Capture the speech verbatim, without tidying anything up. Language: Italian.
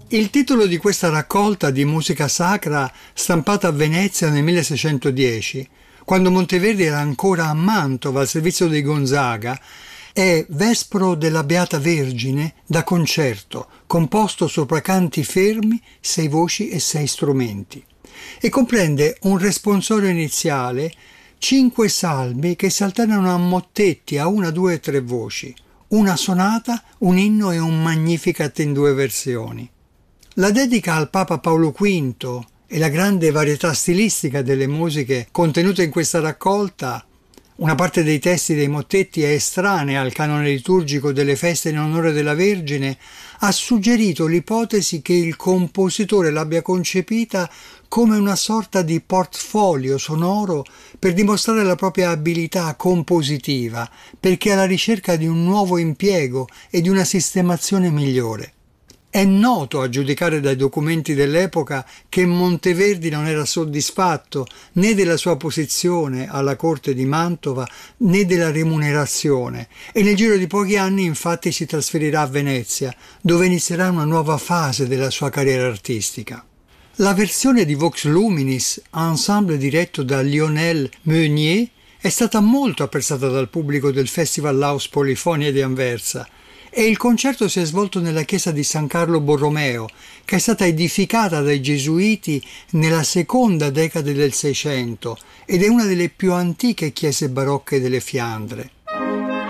Il titolo di questa raccolta di musica sacra, stampata a Venezia nel milleseicentodieci, quando Monteverdi era ancora a Mantova al servizio dei Gonzaga, è Vespro della Beata Vergine da concerto, composto sopra canti fermi, sei voci e sei strumenti, e comprende un responsorio iniziale, cinque salmi che si alternano a mottetti a una, due e tre voci, una sonata, un inno e un Magnificat in due versioni. La dedica al Papa Paolo quinto e la grande varietà stilistica delle musiche contenute in questa raccolta, una parte dei testi dei mottetti è estranea al canone liturgico delle feste in onore della Vergine, ha suggerito l'ipotesi che il compositore l'abbia concepita come una sorta di portfolio sonoro per dimostrare la propria abilità compositiva, perché è alla ricerca di un nuovo impiego e di una sistemazione migliore. È noto, a giudicare dai documenti dell'epoca, che Monteverdi non era soddisfatto né della sua posizione alla corte di Mantova né della remunerazione e nel giro di pochi anni infatti si trasferirà a Venezia, dove inizierà una nuova fase della sua carriera artistica. La versione di Vox Luminis, ensemble diretto da Lionel Meunier, è stata molto apprezzata dal pubblico del Festival Laus Polifonia di Anversa, e il concerto si è svolto nella chiesa di San Carlo Borromeo, che è stata edificata dai Gesuiti nella seconda decade del Seicento ed è una delle più antiche chiese barocche delle Fiandre.